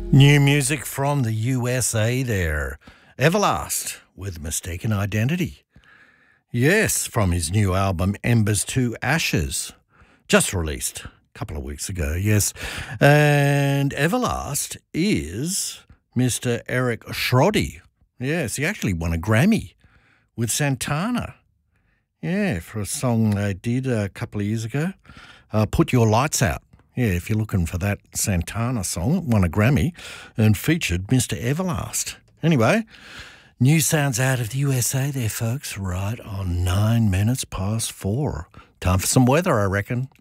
New music from the USA there. Everlast with Mistaken Identity. Yes, from his new album Embers to Ashes. Just released a couple of weeks ago, yes. And Everlast is Mr. Eric Schrody. Yes, he actually won a Grammy with Santana. Yeah, for a song they did a couple of years ago. Put Your Lights Out. Yeah, if you're looking for that Santana song, it won a Grammy and featured Mr. Everlast. Anyway, new sounds out of the USA there, folks, right on 9 minutes past 4. Time for some weather, I reckon.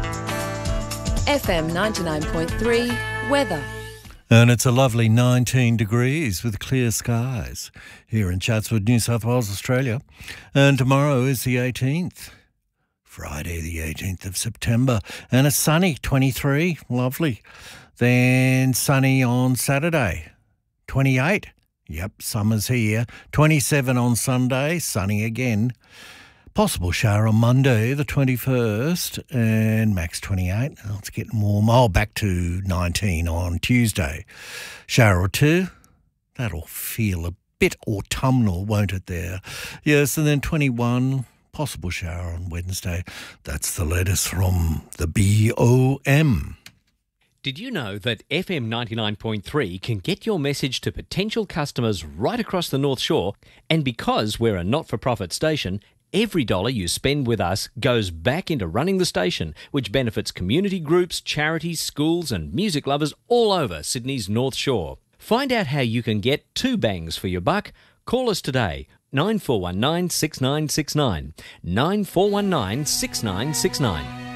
FM 99.3 weather. And it's a lovely 19 degrees with clear skies here in Chatswood, New South Wales, Australia. And tomorrow is the 18th. Friday the 18th of September, and it's sunny, 23, lovely. Then sunny on Saturday, 28, yep, summer's here. 27 on Sunday, sunny again. Possible shower on Monday, the 21st, and max 28. Oh, it's getting warm. Oh, back to 19 on Tuesday. Shower or two, that'll feel a bit autumnal, won't it there? Yes, and then 21, possible shower on Wednesday. That's the latest from the BOM. Did you know that FM 99.3 can get your message to potential customers right across the North Shore? And because we're a not-for-profit station, every dollar you spend with us goes back into running the station, which benefits community groups, charities, schools and music lovers all over Sydney's North Shore. Find out how you can get 2 bangs for your buck. Call us today. 9419 6969. 9419 6969.